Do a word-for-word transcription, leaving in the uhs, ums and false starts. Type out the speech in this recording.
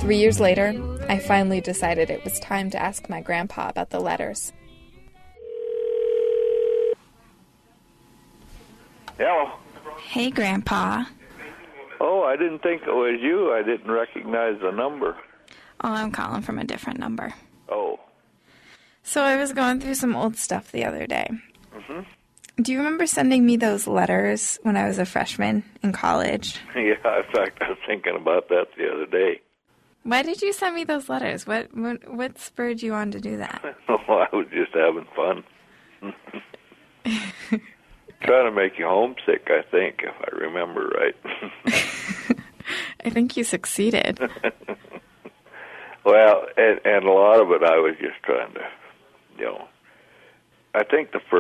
Three years later, I finally decided it was time to ask my grandpa about the letters. Hello. Hey, Grandpa. Oh, I didn't think it was you. I didn't recognize the number. Oh, I'm calling from a different number. Oh. So I was going through some old stuff the other day. Mm-hmm. Do you remember sending me those letters when I was a freshman in college? Yeah, in fact, I was thinking about that the other day. Why did you send me those letters? What what, what spurred you on to do that? Oh, I was just having fun. Trying to make you homesick, I think, if I remember right. I think you succeeded. Well, and, and a lot of it I was just trying to, you know, I think the first